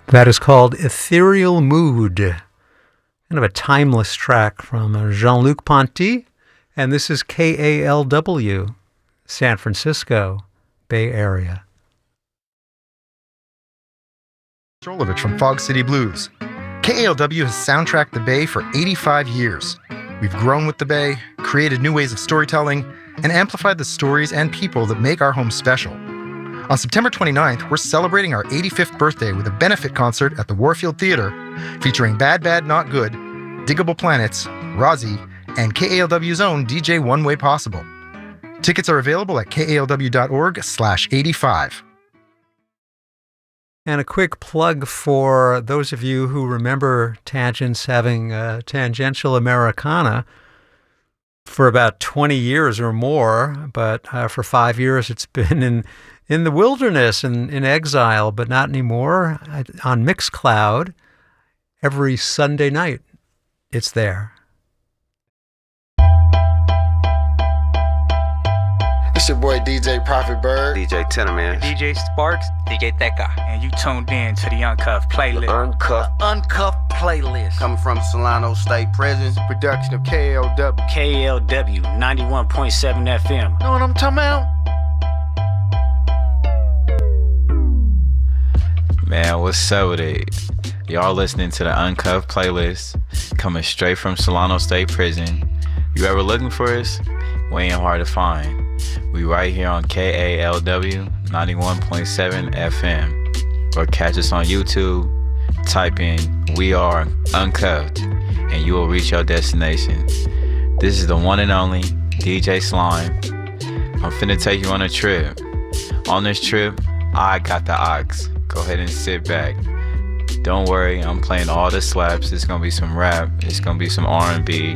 That is called Ethereal Mood, kind of a timeless track from Jean-Luc Ponty, and this is KALW, San Francisco Bay Area. Strolovich from Fog City Blues. KALW has soundtracked the Bay for 85 years. We've grown with the Bay, created new ways of storytelling, and amplified the stories and people that make our home special. On September 29th, we're celebrating our 85th birthday with a benefit concert at the Warfield Theater featuring Bad Bad Not Good, Diggable Planets, Rozzy, and KALW's own DJ One Way Possible. Tickets are available at kalw.org/85. And a quick plug for those of you who remember Tangents having Tangential Americana for about 20 years or more, but for 5 years it's been in the wilderness and in exile, but not anymore. On Mixcloud, every Sunday night, it's there. It's your boy DJ Prophet Bird, DJ Tenorman, DJ Sparks, DJ Theka, and you tuned in to the Uncuffed playlist. Uncuffed playlist. Coming from Solano State Prison. production of KALW. KALW 91.7 FM. Know what I'm talking about? Man, what's up with it? Y'all listening to the Uncuffed playlist, coming straight from Solano State Prison. You ever looking for us? We ain't hard to find. We right here on KALW 91.7 FM. Or catch us on YouTube, type in We Are Uncuffed, and you will reach your destination. This is the one and only DJ Slime. I'm finna take you on a trip. On this trip, I got the ox. Go ahead and sit back. Don't worry, I'm playing all the slaps. It's gonna be some rap, it's gonna be some R&B.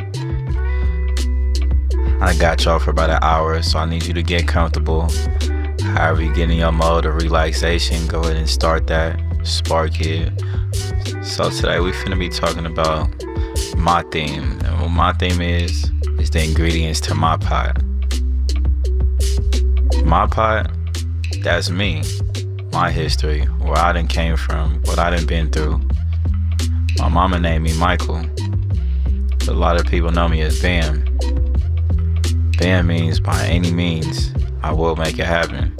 I got y'all for about an hour, so I need you to get comfortable. However you get in your mode of relaxation, go ahead and start that, spark it. So today we finna be talking about my theme. And what my theme is the ingredients to my pot. My pot, that's me. My history, where I done came from, what I done been through. My mama named me Michael, but a lot of people know me as Bam. Bam means by any means, I will make it happen.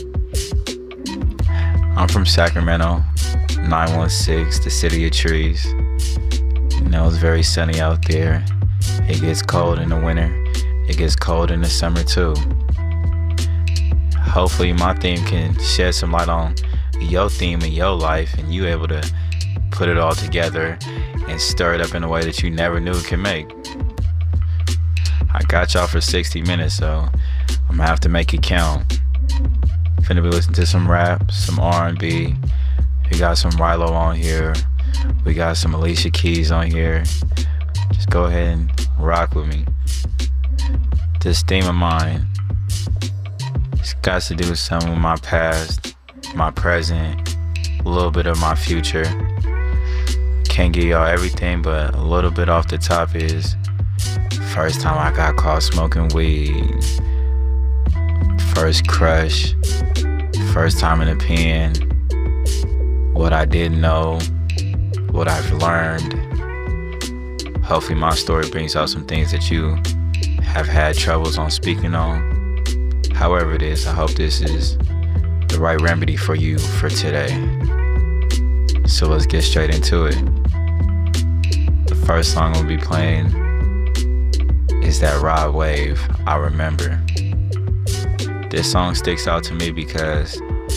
I'm from Sacramento, 916, the city of trees. You know, it's very sunny out there. It gets cold in the winter. It gets cold in the summer too. Hopefully my theme can shed some light on your theme in your life, and you able to put it all together and stir it up in a way that you never knew it can make. I got y'all for 60 minutes, so I'm gonna have to make it count. Finna be listening to some rap, some R&B. We got some Rilo on here. We got some Alicia Keys on here. Just go ahead and rock with me. This theme of mine, it's got to do with something with my past, my present, a little bit of my future. Can't give y'all everything, but a little bit off the top is first time I got caught smoking weed, first crush, first time in the pen, what I didn't know, what I've learned. Hopefully my story brings out some things that you have had troubles on speaking on. However it is, I hope this is the right remedy for you for today. So let's get straight into it. The first song we'll be playing is that Rod Wave, I Remember. This song sticks out to me because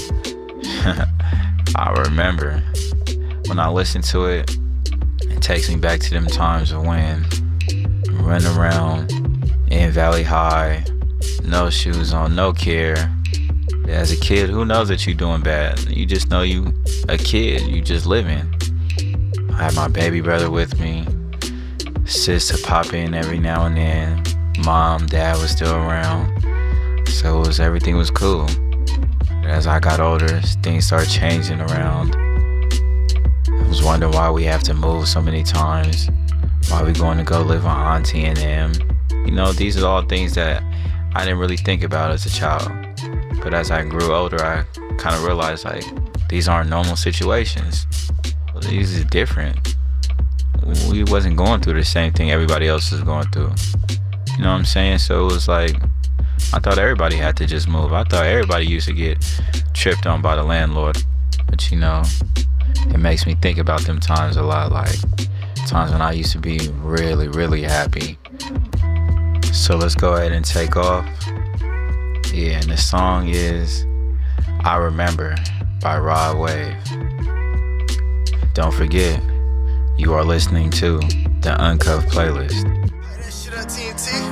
I remember when I listen to it, it takes me back to them times of when running around in Valley High, no shoes on, no care. As a kid, who knows that you're doing bad? You just know you a kid, you just living. I had my baby brother with me, sis to pop in every now and then. Mom, dad was still around, so everything was cool. But as I got older, things started changing around. I was wondering why we have to move so many times, why we going to go live on Auntie and them. You know, these are all things that I didn't really think about as a child. But as I grew older, I kind of realized like these aren't normal situations. these is different. We wasn't going through the same thing everybody else is going through. You know what I'm saying? So it was like, I thought everybody had to just move. I thought everybody used to get tripped on by the landlord. But you know, it makes me think about them times a lot, like times when I used to be really, really happy. So let's go ahead and take off. Yeah, and the song is I Remember by Rod Wave. Don't forget, you are listening to the Uncuffed Playlist. That shit on TNT.